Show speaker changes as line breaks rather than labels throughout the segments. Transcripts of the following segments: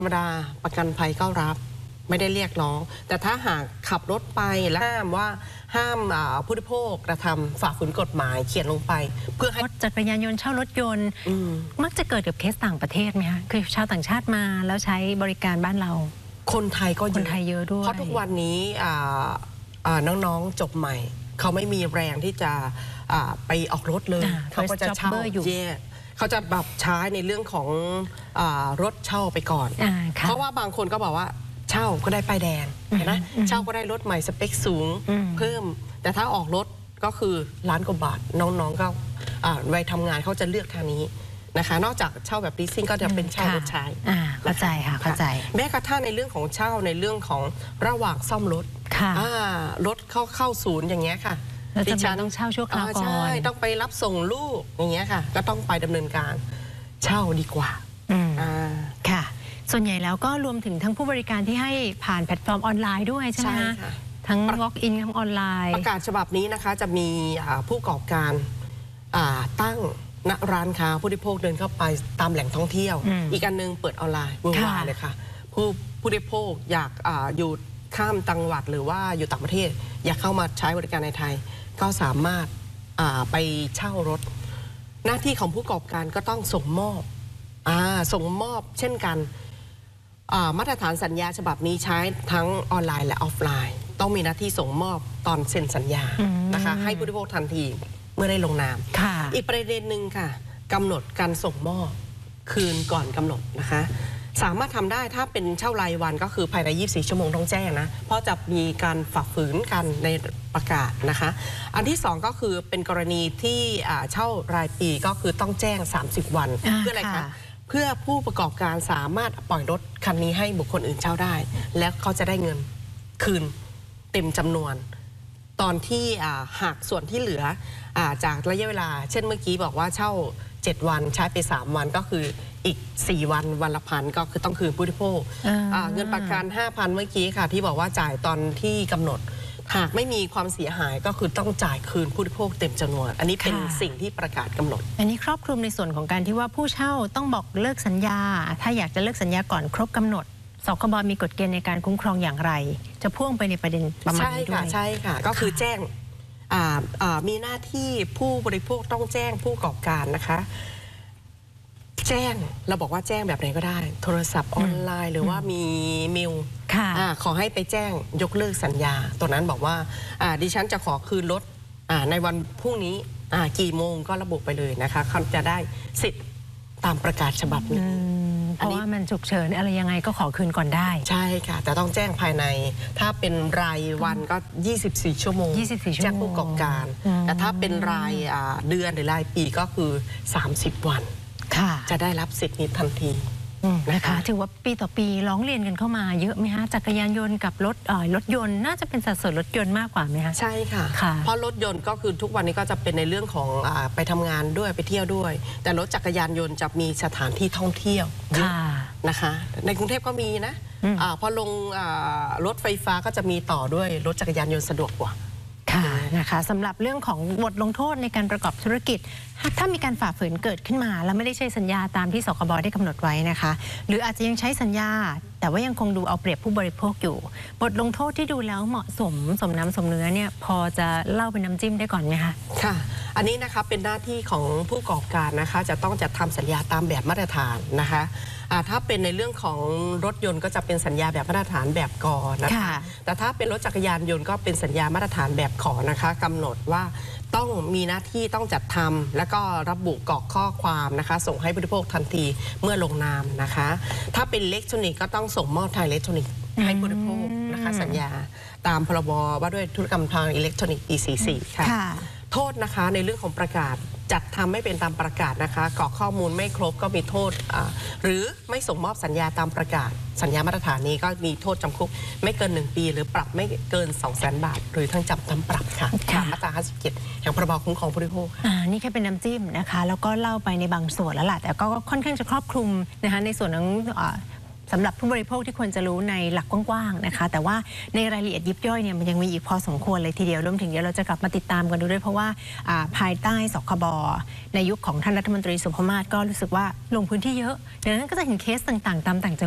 ธรรมดาประกันภัยก็รับไม่ได้เรียกร้องแต่ถ้าหากขับรถไปและห้ามผู้บริโภคกระทำฝ่าฝืนกฎหมายเขียนลงไปเพื่อให้
จักรยานยนต์เช่ารถยนต์มักจะเกิดกับเคสต่างประเทศไหมคะคือชาวต่างชาติมาแล้วใช้บริการบ้านเรา
คนไทยก็
คนไทยเยอะด้วย
เพราะทุกวันนี้น้องๆจบใหม่เขาไม่มีแรงที่จะไปออกรถเลยเขาก็จะเช่าเขาจะแบบใช้ในเรื่องของรถเช่าไปก่อนเพราะว่าบางคนก็บอกว่าเช่าก็ได้ป้ายแดงนะเช่าก็ได้รถใหม่สเปคสูงเพิ่มแต่ถ้าออกรถก็คือล้านกว่าบาทน้องๆก็วัยทำงานเขาจะเลือกทางนี้นะคะนอกจากเช่าแบบลีสซิ่งก็จะเป็นเช่ารถใช้
เข้าใจค่ะเข้าใจ
แม้กระทั่งในเรื่องของเช่าในเรื่องของระหว่างซ่อมรถรถเข้าศูนย์อย่างเงี้ยค่ะ
ดิฉันต้องเช่าชั่วคราวก่อน
ใช่ต้องไปรับส่งลูกอย่างเงี้ยค่ะก็ต้องไปดำเนินการเช่าดีกว่า
ค่ะส่วนใหญ่แล้วก็รวมถึงทั้งผู้บริการที่ให้ผ่านแพลตฟอร์มออนไลน์ด้วยใช่ไหมคะทั้ง Walk-in ทั้งออนไลน์
ประกาศฉบับนี้นะคะจะมีผู้ประกอบการตั้งณร้านค้าผู้บริโภคเดินเข้าไปตามแหล่งท่องเที่ยวอีกอันนึงเปิดออนไลน์เวอร์ไวเลยค่ะผู้บริโภคอยากอยู่ข้ามจังหวัดหรือว่าอยู่ต่างประเทศอยากเข้ามาใช้บริการในไทยก็สามารถไปเช่ารถหน้าที่ของผู้ประกอบการก็ต้องส่งมอบเช่นกันมาตรฐานสัญญาฉบับนี้ใช้ทั้งออนไลน์และออฟไลน์ต้องมีหน้าที่ส่งมอบตอนเซ็นสัญญานะคะให้ผู้บริโภคทันทีเมื่อได้ลงนามอีกประเด็นหนึ่งค่ะกำหนดการส่งมอบคืนก่อนกำหนดนะคะสามารถทำได้ถ้าเป็นเช่ารายวันก็คือภายใน24 ชั่วโมงต้องแจ้งนะเพราะจะมีการฝ่าฝืนกันในประกาศนะคะอันที่2ก็คือเป็นกรณีที่เช่ารายปีก็คือต้องแจ้ง30 วันเพื่ออะไรคะเพื่อผู้ประกอบการสามารถปล่อยรถคันนี้ให้บุคคลอื่นเช่าได้แล้วเขาจะได้เงินคืนเต็มจำนวนตอนที่หักส่วนที่เหลือจากระยะเวลาเช่นเมื่อกี้บอกว่าเช่า7 วันใช้ไป3 วันก็คืออีก4 วันวันละพันก็คือต้องคืนผู้บริโภคเงินประกัน 5,000 เมื่อกี้ค่ะที่บอกว่าจ่ายตอนที่กำหนดหากไม่มีความเสียหายก็คือต้องจ่ายคืนผู้บริโภคเต็มจำนวนอันนี้เป็นสิ่งที่ประกาศกำหนด
อันนี้ครอบคลุมในส่วนของการที่ว่าผู้เช่าต้องบอกเลิกสัญญาถ้าอยากจะเลิกสัญญาก่อนครบกำหนดสคบมีกฎเกณฑ์ในการคุ้มครองอย่างไรจะพ่วงไปในประเด็นประมาณนี้ด้วย
ใช่ค่ะก็คือแจ้งมีหน้าที่ผู้บริโภคต้องแจ้งผู้ประกอบการนะคะแจ้งเราบอกว่าแจ้งแบบไหนก็ได้โทรศัพท์ออนไลน์หรือว่ามีเมลขอให้ไปแจ้งยกเลิกสัญญาตัวนั้นบอกว่าดิฉันจะขอคืนรถในวันพรุ่งนี้กี่โมงก็ระบุไปเลยนะคะเขาจะได้สิทธิ์ตามประกาศฉบับนี้
เพราะว่ามันฉุกเฉินอะไรยังไงก็ขอคืนก่อนได้
ใช่ค่ะแต่ต้องแจ้งภายในถ้าเป็นรายวันก็24 ชั่วโมงแจ้งผู้ประกอบการแต่ถ้าเป็นรายเดือนหรือรายปีก็คือ30 วันจะได้รับสิทธิ์นี้ทันที
นะคะถือว่าปีต่อปีร้องเรียนกันเข้ามาเยอะไหมคะจักรยานยนต์กับรถยนต์น่าจะเป็นสัดส่วนรถยนต์มากกว่าไหมคะ
ใช่ค่ะเพราะรถยนต์ก็คือทุกวันนี้ก็จะเป็นในเรื่องของไปทำงานด้วยไปเที่ยวด้วยแต่รถจักรยานยนต์จะมีสถานที่ท่องเที่ยวเยอะนะคะในกรุงเทพก็มีนะพอลงรถไฟฟ้าก็จะมีต่อด้วยรถจักรยานยนต์สะดวกกว่า
นะคะสำหรับเรื่องของบทลงโทษในการประกอบธุรกิจถ้ามีการฝ่าฝืนเกิดขึ้นมาแล้วไม่ได้ใช้สัญญาตามที่สคบได้กำหนดไว้นะคะหรืออาจจะยังใช้สัญญาแต่ว่ายังคงดูเอาเปรียบผู้บริโภคอยู่บทลงโทษที่ดูแล้วเหมาะสมสมน้ำสมเนื้อเนี่ยพอจะเล่าเป็นน้ำจิ้มได้ก่อนไหมคะ
ค่ะอันนี้นะคะเป็นหน้าที่ของผู้ประกอบการนะคะจะต้องจัดทำสัญญาตามแบบมาตรฐานนะคะถ้าเป็นในเรื่องของรถยนต์ก็จะเป็นสัญญาแบบมาตรฐานแบบกนะคะแต่ถ้าเป็นรถจักรยานยนต์ก็เป็นสัญญามาตรฐานแบบขอนะคะกำหนดว่าต้องมีหน้าที่ต้องจัดทำแล้วก็ระบุกรอกข้อความนะคะส่งให้ผู้บริโภคทันทีเมื่อลงนามนะคะถ้าเป็นอิเล็กทรอนิกส์ก็ต้องส่งมอบทางอิเล็กทรอนิกส์ให้ผู้บริโภคนะคะสัญญาตามพรบว่าด้วยธุรกรรมทางอิเล็กทรอนิกส์ปี44ค่ะโทษนะคะในเรื่องของประกาศจัดทำไม่เป็นตามประกาศนะคะกรอกข้อมูลไม่ครบก็มีโทษหรือไม่ส่งมอบสัญญาตามประกาศสัญญามาตรฐานนี้ก็มีโทษจำคุกไม่เกิน1 ปีหรือปรับไม่เกิน 200,000 บาทหรือทั้งจำทั้งปรับค่ะตามมาตรา57แห่งพรบคุ้มครองผู้บริโภค
นี่แค่เป็นน้ำจิ้มนะคะแล้วก็เล่าไปในบางส่วนแล้วแหละแต่ก็ค่อนข้างจะครอบคลุมนะคะในส่วนของสำหรับผู้บริโภคที่ควรจะรู้ในหลักกว้างๆนะคะแต่ว่าในรายละเอียดยิบย่อยเนี่ยมันยังมีอีกพอสมควรเลยทีเดียวรวมถึงเดี๋ยวเราจะกลับมาติดตามกันดูด้วยเพราะว่าภายใต้สคบในยุคของท่านรัฐมนตรีสุภมาศก็รู้สึกว่าลงพื้นที่เยอะดังนั้นก็จะเห็นเคสต่างๆตามต่างจังหวัด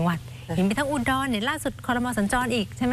มีทั้งอุดรเนี่ยล่าสุดครม.สัญจรอีกใช่ไหม